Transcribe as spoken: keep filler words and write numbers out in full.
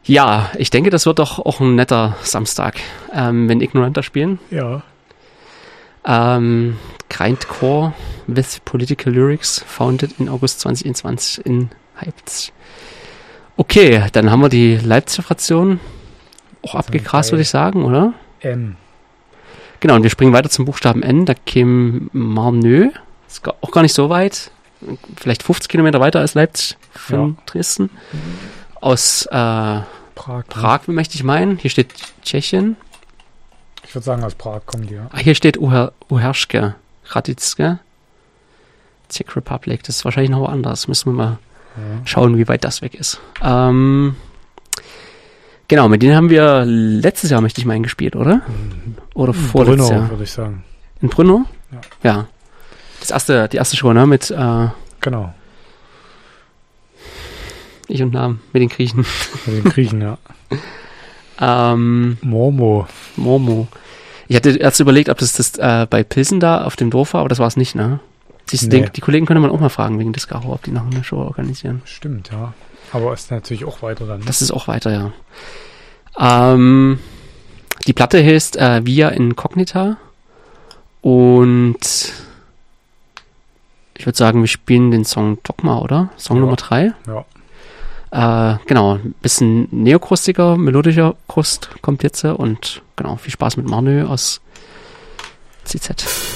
Ja, ich denke, das wird doch auch ein netter Samstag, ähm, wenn Ignoranta spielen. Ja. Ähm, Grindcore with Political Lyrics, founded in August zwanzig einundzwanzig in Leipzig. Okay, dann haben wir die Leipzig-Fraktion auch abgegrast, würde ich sagen, oder? M. Genau, und wir springen weiter zum Buchstaben N. Da käme Marnö. Ist auch gar nicht so weit. Vielleicht fünfzig Kilometer weiter als Leipzig von Ja. Dresden. Aus äh, Prag, Prag. Prag, möchte ich meinen. Hier steht Tschechien. Ich würde sagen, aus Prag kommen die, ja. Ah, hier steht Uher, Uherske, Radicke, Czech Republic. Das ist wahrscheinlich noch woanders. Müssen wir mal ja. schauen, wie weit das weg ist. Ähm, genau, mit denen haben wir letztes Jahr, möchte ich meinen, gespielt, oder? Oder vorletztes Brno, Jahr? würde ich sagen. In Brno? Ja. Ja. Das erste, die erste Show, ne? Mit äh, Genau. Ich und Namen, mit den Griechen. Mit den Griechen, ja. ähm, Momo. Momo. Ich hatte erst überlegt, ob das, das äh, bei Pilsen da auf dem Dorf war, aber das war es nicht, ne? Siehst du, Nee. den, die Kollegen könnte man auch mal fragen wegen Discaro, ob die noch eine Show organisieren. Stimmt, ja. Aber ist natürlich auch weiter dann. Ne? Das ist auch weiter, ja. Ähm, die Platte heißt äh, Via Incognita und ich würde sagen, wir spielen den Song Dogma, oder? Song Ja. Nummer drei. Ja. Äh, genau, ein bisschen neokrustiger, melodischer Krust kommt jetzt und genau, viel Spaß mit Marnö aus C Z.